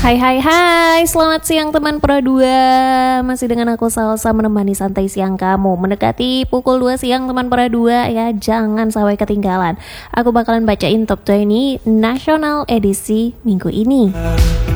Hai hai hai, selamat siang teman Pro 2. Masih dengan aku Salsa menemani santai siang kamu. Mendekati pukul 2 siang teman Pro 2 ya, jangan sampai ketinggalan. Aku bakalan bacain top 20 nasional edisi minggu ini.